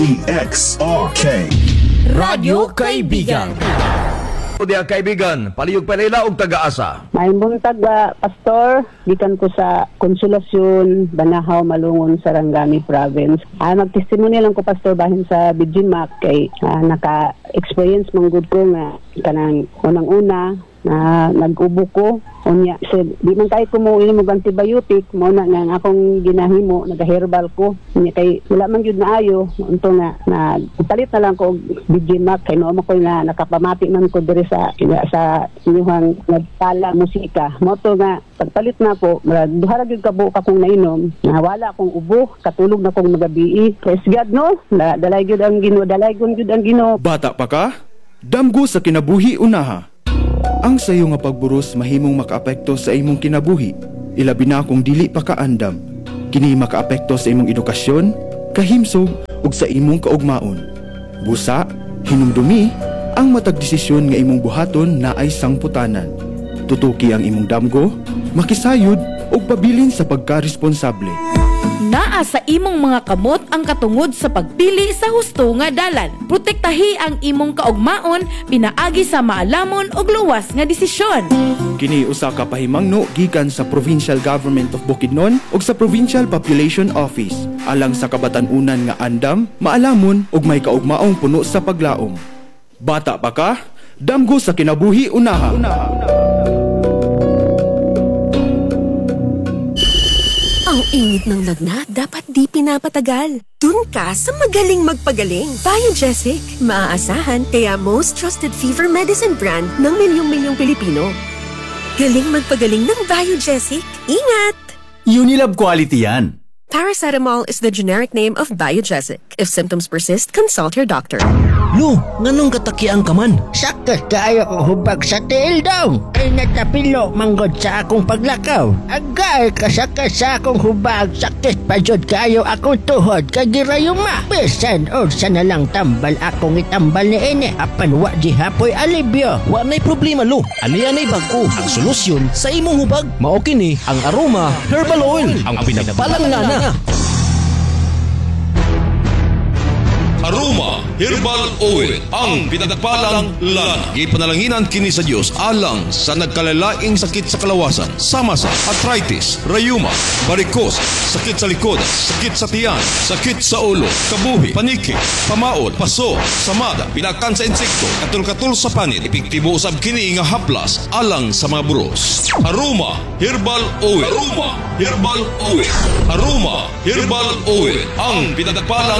EXRK Radyo Kaibigan. O diya kaibigan, palihog pa nila og taga-asa. May buntag pastor, gikan ko sa Konsolasyon, Banahaw, Malungon, Sarangani Province. Magtestimony lang ko pastor bahin sa Bijimak kay naka-experience mong good ko nga kanang unang-una na nag-ubo ko. Unya, so, di man kahit ko mo inom og antibiotic, mo na nga akong ginahimo, nag-herbal ko. Unya kay wala man gyud naayo, unto nga palit na lang ko og Bijimak kay no mo ko nga nakapamati man ko diri sa inyong nagtala musika. Mo to nga pagpalit na ko, duha ra gyud kabo ka kong nainom, na wala akong ubo, katulog na kong magabi. Praise God no. Dalay gyud ang Ginoo, dalay gyud ang Ginoo. Bata pa ka? Damgo sa kinabuhi unaha. Ang sayo nga pagburos mahimong makaapekto sa imong kinabuhi, ilabi na kung dili pa ka andam. Kini makaapekto sa imong edukasyon, kahimsog ug sa imong kaugmaon. Busa, hinumdumi, ang matag desisyon nga imong buhaton na ay sangputanan. Tutuki ang imong damgo, makisayod ug pabilin sa pagkaresponsable. Naa sa imong mga kamot ang katungod sa pagpili sa husto nga dalan. Protektahi ang imong kaugmaon pinaagi sa maalamon ug luwas nga desisyon. Kini usa ka pahimangno gikan sa Provincial Government of Bukidnon ug sa Provincial Population Office alang sa kabatan-unan nga andam, maalamon ug may kaugmaong puno sa paglaom. Bata pa ka? Damgo sa kinabuhi unaha. Ang init ng lagnat dapat di pinapatagal. Dun ka sa magaling magpagaling. Biogesic, maaasahan kaya most trusted fever medicine brand ng milyong-milyong Pilipino. Galing magpagaling ng Biogesic. Ingat! Unilab quality yan. Paracetamol is the generic name of Biogesic. If symptoms persist, consult your doctor. Lu, nganong katakiang ka man? Sakit kaayo ko hubag sa tiil daw. Ay natapilo manggod sa akong paglakaw. Agay kasakit sa akong hubag. Sakit pa jud kaayo akong tuhod kagirayuma. Bisan o sa nalang tambal akong itambal ni ine. Apan wa di hapoy alibyo. Wa na'y problema, Lu. Ani-anay bago ang solusyon sa imong hubag. Mao kini ang Aroma Herbal Oil, ang pinagpalang lana. Aroma Herbal Oil, ang pinagpalang lana. Ipanalanginan kini sa Dios alang sa nagkalalaing sakit sa kalawasan, sama sa arthritis, rayuma, varicose, sakit sa likod, sakit sa tiyan, sakit sa ulo, kabuhi, paniki, pamaod, paso, samada, pinakan sa insekto, katul-katul sa panit, epektibo usab kini nga haplas alang sa mga buros. Aroma Herbal Oil. Aroma Herbal Oil. Aroma Herbal Oil, ang pinagpalang